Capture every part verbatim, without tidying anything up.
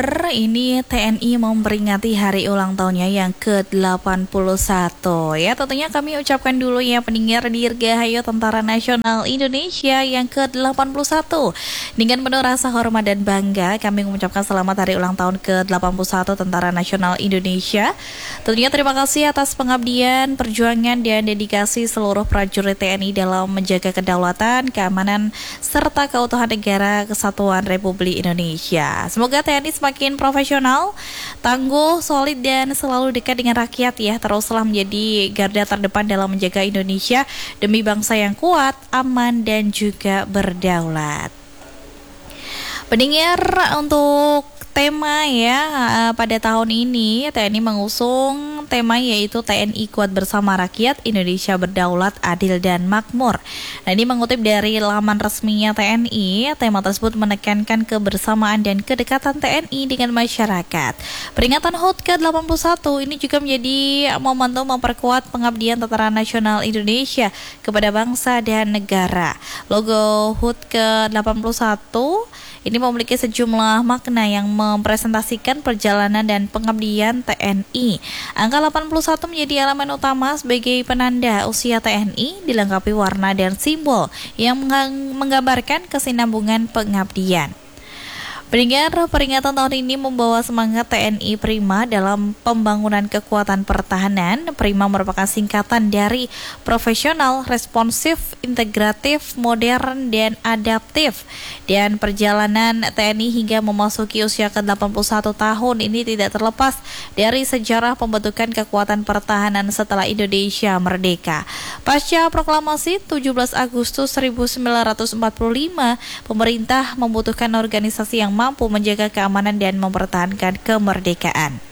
Ini T N I memperingati hari ulang tahunnya yang ke delapan puluh satu. Ya, tentunya kami ucapkan dulu ya pendengar Dirgahayu Tentara Nasional Indonesia yang ke delapan puluh satu. Dengan penuh rasa hormat dan bangga, kami mengucapkan selamat hari ulang tahun ke delapan puluh satu Tentara Nasional Indonesia. Tentunya terima kasih atas pengabdian, perjuangan, dan dedikasi seluruh prajurit T N I dalam menjaga kedaulatan, keamanan, serta keutuhan negara Kesatuan Republik Indonesia. Semoga T N I semakin profesional, tangguh, solid, dan selalu dekat dengan rakyat ya. Teruslah menjadi garda terdepan dalam menjaga Indonesia demi bangsa yang kuat, aman, dan juga berdaulat. Pendengar, untuk tema ya pada tahun ini T N I mengusung tema yaitu T N I Kuat Bersama Rakyat, Indonesia Berdaulat, Adil, dan Makmur. Nah, ini mengutip dari laman resminya T N I. Tema tersebut menekankan kebersamaan dan kedekatan T N I dengan masyarakat. Peringatan H U T ke delapan puluh satu ini juga menjadi momentum memperkuat pengabdian Tentara Nasional Indonesia kepada bangsa dan negara. Logo H U T ke delapan puluh satu ini memiliki sejumlah makna yang mempresentasikan perjalanan dan pengabdian T N I. Angka delapan puluh satu menjadi elemen utama sebagai penanda usia T N I, dilengkapi warna dan simbol yang menggambarkan kesinambungan pengabdian. Pendengar, peringatan tahun ini membawa semangat T N I Prima dalam pembangunan kekuatan pertahanan. Prima merupakan singkatan dari profesional, responsif, integratif, modern, dan adaptif. Dan perjalanan T N I hingga memasuki usia ke delapan puluh satu tahun ini tidak terlepas dari sejarah pembentukan kekuatan pertahanan setelah Indonesia merdeka. Pasca proklamasi tujuh belas Agustus seribu sembilan ratus empat puluh lima, pemerintah membutuhkan organisasi yang mampu menjaga keamanan dan mempertahankan kemerdekaan.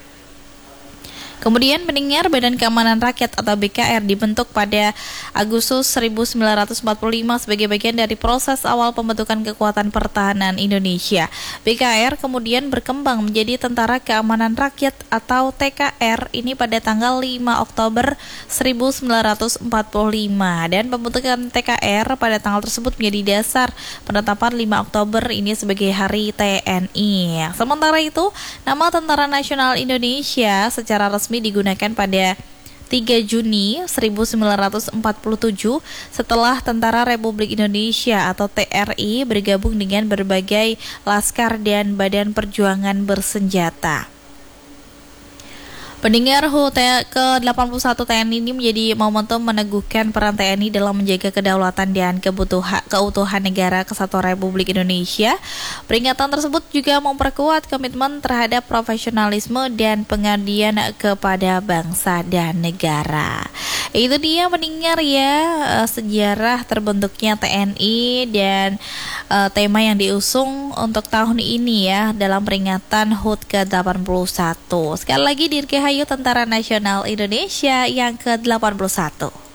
Kemudian pendengar, Badan Keamanan Rakyat atau B K R dibentuk pada Agustus seribu sembilan ratus empat puluh lima sebagai bagian dari proses awal pembentukan kekuatan pertahanan Indonesia. B K R kemudian berkembang menjadi Tentara Keamanan Rakyat atau T K R ini pada tanggal lima Oktober seribu sembilan ratus empat puluh lima, dan pembentukan T K R pada tanggal tersebut menjadi dasar penetapan lima Oktober ini sebagai Hari T N I. Sementara itu, nama Tentara Nasional Indonesia secara resmi digunakan pada tiga Juni seribu sembilan ratus empat puluh tujuh setelah Tentara Republik Indonesia atau T R I bergabung dengan berbagai laskar dan badan perjuangan bersenjata. Pendengar, H U T ke delapan puluh satu T N I ini menjadi momentum meneguhkan peran T N I dalam menjaga kedaulatan dan kebutuhan, keutuhan negara Kesatuan Republik Indonesia. Peringatan tersebut juga memperkuat komitmen terhadap profesionalisme dan pengabdian kepada bangsa dan negara. Itu dia pendengar ya, sejarah terbentuknya T N I dan uh, tema yang diusung untuk tahun ini ya dalam peringatan H U T ke delapan puluh satu. Sekali lagi Dirgahayu Tentara Nasional Indonesia yang ke delapan puluh satu.